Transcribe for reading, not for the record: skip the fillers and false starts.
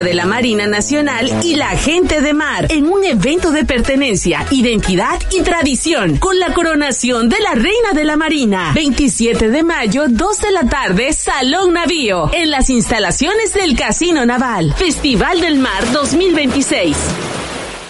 de la Marina Nacional y la gente de mar en un evento de pertenencia, identidad y tradición con la coronación de la Reina de la Marina. 27 de mayo, 2 de la tarde, Salón Navío, en las instalaciones del Casino Naval. Festival del Mar 2026.